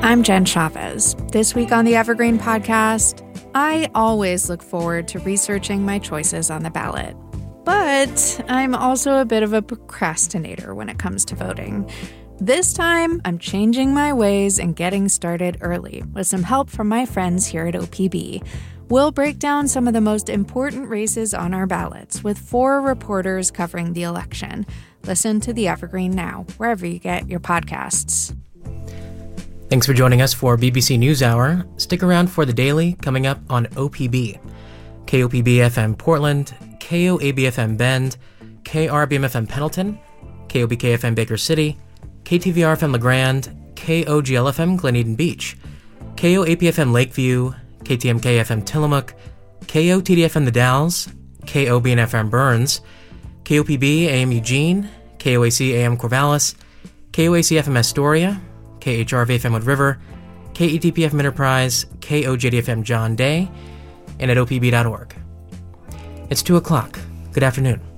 I'm Jen Chavez. This week on the Evergreen Podcast, I always look forward to researching my choices on the ballot. But I'm also a bit of a procrastinator when it comes to voting. This time, I'm changing my ways and getting started early with some help from my friends here at OPB. We'll break down some of the most important races on our ballots with 4 reporters covering the election. Listen to the Evergreen now, wherever you get your podcasts. Thanks for joining us for BBC NewsHour. Stick around for the daily coming up on OPB. KOPB-FM Portland, KOAB-FM Bend, KRBM-FM Pendleton, KOBK-FM Baker City, KTVR-FM LeGrand, KOGL-FM Glen Beach, KOAP-FM Lakeview, KTMK-FM Tillamook, KOTD-FM The Dalles, KOBN-FM Burns, KOPB-AM Eugene, KOAC-AM Corvallis, KOAC-FM Astoria, KHRV-FM Wood River, KETP-FM Enterprise, KOJD-FM John Day, and at opb.org. It's 2 o'clock. Good afternoon.